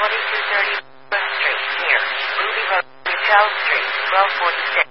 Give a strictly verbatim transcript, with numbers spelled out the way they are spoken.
twenty-two thirty Street, near Ruby Road, Newell Street, twelve forty-six.